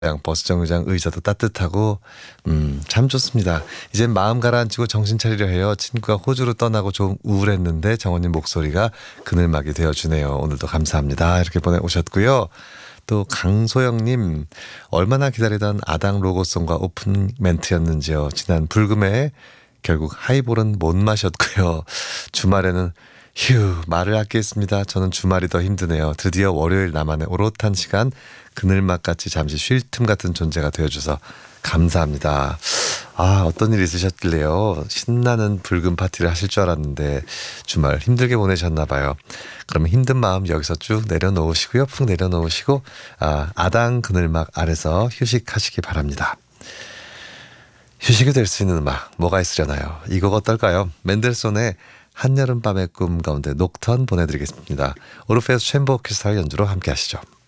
버스 정류장 의자도 따뜻하고 참 좋습니다. 이젠 마음 가라앉히고 정신 차리려 해요. 친구가 호주로 떠나고 좀 우울했는데 정원님 목소리가 그늘막이 되어주네요. 오늘도 감사합니다. 이렇게 보내오셨고요. 또 강소영님, 얼마나 기다리던 아당 로고송과 오픈 멘트였는지요. 지난 불금에 결국 하이볼은 못 마셨고요. 주말에는 휴, 말을 아끼겠습니다. 저는 주말이 더 힘드네요. 드디어 월요일 나만의 오롯한 시간, 그늘막같이 잠시 쉴 틈 같은 존재가 되어줘서 감사합니다. 아, 어떤 일 있으셨길래요. 신나는 불금 파티를 하실 줄 알았는데 주말 힘들게 보내셨나 봐요. 그러면 힘든 마음 여기서 쭉 내려놓으시고요. 푹 내려놓으시고 아당 그늘막 아래서 휴식하시기 바랍니다. 휴식이 될 수 있는 음악 뭐가 있으려나요? 이 곡 어떨까요? 맨델손의 한여름밤의 꿈 가운데 녹턴 보내드리겠습니다. 오르페우스 챔버 오케스트라 연주로 함께 하시죠.